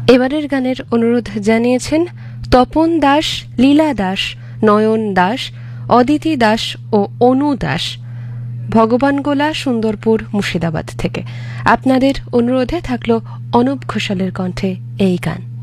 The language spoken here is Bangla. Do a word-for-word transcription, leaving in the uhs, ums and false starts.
এবারের গানের অনুরোধ জানিয়েছেন তপন দাস, লীলা দাস, নয়ন দাস, অদিতি দাস ও অনু দাস, ভগবানগোলা, সুন্দরপুর, মুর্শিদাবাদ থেকে। আপনাদের অনুরোধে থাকলো অনুপ ঘোষালের কণ্ঠে এই গান।